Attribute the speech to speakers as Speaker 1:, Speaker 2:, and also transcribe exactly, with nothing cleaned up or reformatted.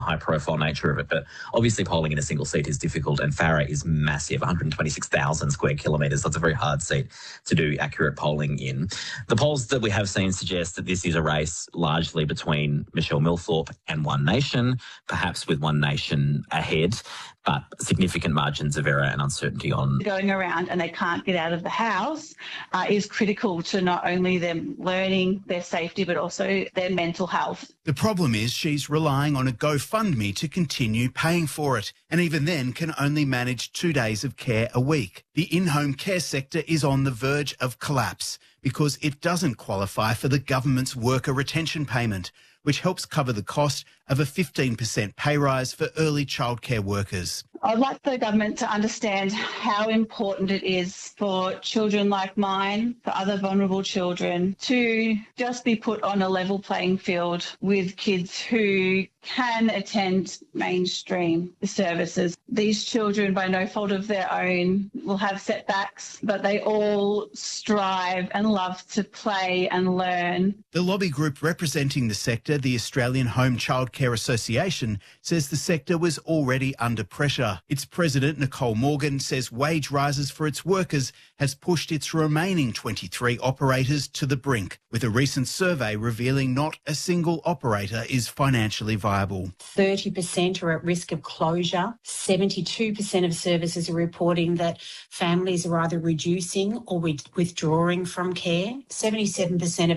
Speaker 1: high-profile nature of it. But obviously polling in a single seat is difficult, and Farrer is massive, one hundred twenty-six thousand square kilometres. That's a very hard seat to do accurate polling in. The polls that we have seen suggest that this is a race largely between Michelle Milthorpe and One Nation, perhaps with One Nation ahead, but significant margins of error and uncertainty on.
Speaker 2: Going around and they can't get out of the house uh, is critical to not only them learning their safety, but also their mental health.
Speaker 3: The problem is she's relying on a GoFundMe to continue paying for it, and even then can only manage two days of care a week. The in-home care sector is on the verge of collapse because it doesn't qualify for the government's worker retention payment, which helps cover the cost of a fifteen percent pay rise for early childcare workers.
Speaker 2: I'd like the government to understand how important it is for children like mine, for other vulnerable children, to just be put on a level playing field with kids who can attend mainstream services. These children, by no fault of their own, will have setbacks, but they all strive and love to play and learn.
Speaker 3: The lobby group representing the sector, the Australian Home Childcare Association, says the sector was already under pressure. Its president, Nicole Morgan, says wage rises for its workers has pushed its remaining twenty-three operators to the brink, with a recent survey revealing not a single operator is financially viable.
Speaker 4: thirty percent are at risk of closure. seventy-two percent of services are reporting that families are either reducing or withdrawing from care. seventy-seven percent of